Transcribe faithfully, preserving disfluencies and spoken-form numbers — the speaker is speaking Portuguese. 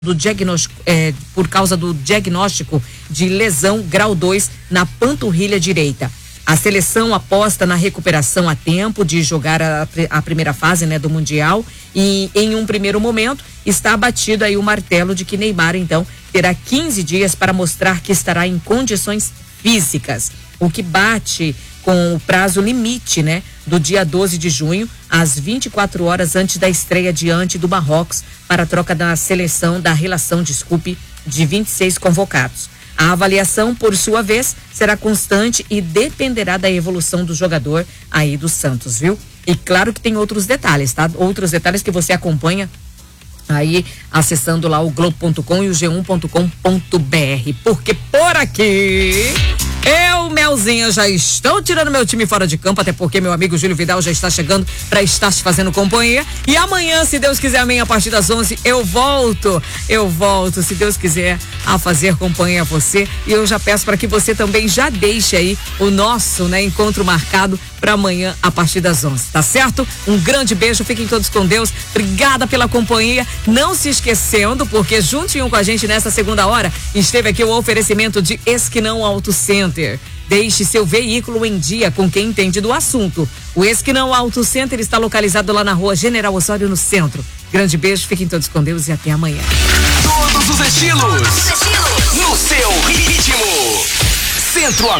do diagnóstico, é, por causa do diagnóstico de lesão grau dois na panturrilha direita. A seleção aposta na recuperação a tempo de jogar a, a primeira fase, né, do Mundial, e em um primeiro momento está abatido aí o martelo de que Neymar então terá quinze dias para mostrar que estará em condições físicas, o que bate com o prazo limite, né, do dia doze de junho, às vinte e quatro horas antes da estreia diante do Marrocos, para a troca da seleção da relação, desculpe, de vinte e seis convocados. A avaliação, por sua vez, será constante e dependerá da evolução do jogador aí do Santos, viu? E claro que tem outros detalhes, tá? Outros detalhes que você acompanha aí acessando lá o globo ponto com e o g um ponto com ponto br, porque por aqui eu, Melzinha, já estou tirando meu time fora de campo, até porque meu amigo Júlio Vidal já está chegando para estar te fazendo companhia. E amanhã, se Deus quiser, amanhã a partir das onze, eu volto, eu volto, se Deus quiser, a fazer companhia a você. E eu já peço para que você também já deixe aí o nosso, né, encontro marcado para amanhã a partir das onze, tá certo? Um grande beijo, fiquem todos com Deus. Obrigada pela companhia. Não se esquecendo, porque juntinho com a gente nessa segunda hora esteve aqui o oferecimento de Esquinão Auto Center. Deixe seu veículo em dia com quem entende do assunto. O Esquinão Auto Center está localizado lá na rua General Osório, no centro. Grande beijo, fiquem todos com Deus e até amanhã. Todos os estilos, Todos os estilos. No seu ritmo. Centro